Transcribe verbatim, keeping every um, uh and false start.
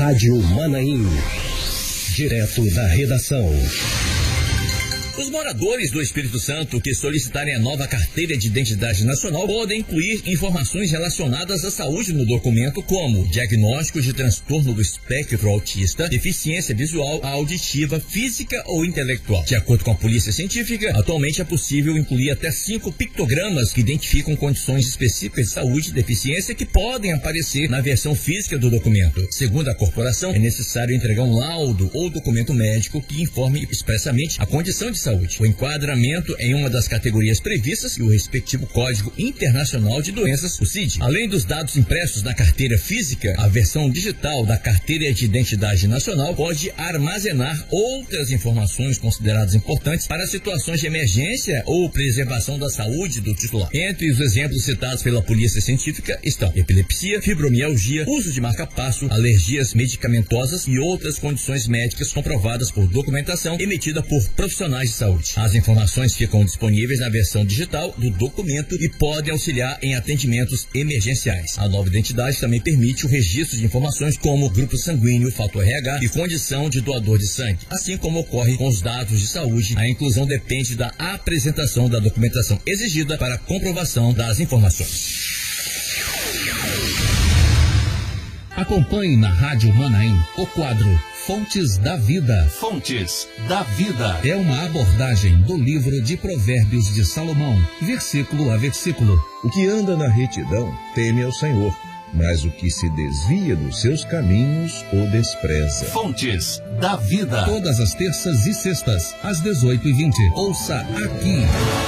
Rádio Manaim. Direto da redação. Os moradores do Espírito Santo que solicitarem a nova carteira de identidade nacional podem incluir informações relacionadas à saúde no documento, como diagnósticos de transtorno do espectro autista, deficiência visual, auditiva, física ou intelectual. De acordo com a Polícia Científica, atualmente é possível incluir até cinco pictogramas que identificam condições específicas de saúde e deficiência que podem aparecer na versão física do documento. Segundo a corporação, é necessário entregar um laudo ou documento médico que informe expressamente a condição de saúde, o enquadramento em uma das categorias previstas e o respectivo Código Internacional de Doenças, o C I D. Além dos dados impressos na carteira física, a versão digital da Carteira de Identidade Nacional pode armazenar outras informações consideradas importantes para situações de emergência ou preservação da saúde do titular. Entre os exemplos citados pela Polícia Científica estão epilepsia, fibromialgia, uso de marca-passo, alergias medicamentosas e outras condições médicas comprovadas por documentação emitida por profissionais de saúde. As informações ficam disponíveis na versão digital do documento e podem auxiliar em atendimentos emergenciais. A nova identidade também permite o registro de informações como grupo sanguíneo, fator R H e condição de doador de sangue. Assim como ocorre com os dados de saúde, a inclusão depende da apresentação da documentação exigida para a comprovação das informações. Acompanhe na Rádio Manaim o quadro Fontes da Vida. Fontes da Vida. É uma abordagem do livro de Provérbios de Salomão, versículo a versículo. O que anda na retidão teme ao Senhor, mas o que se desvia dos seus caminhos o despreza. Fontes da Vida. Todas as terças e sextas, às dezoito e vinte. Ouça aqui.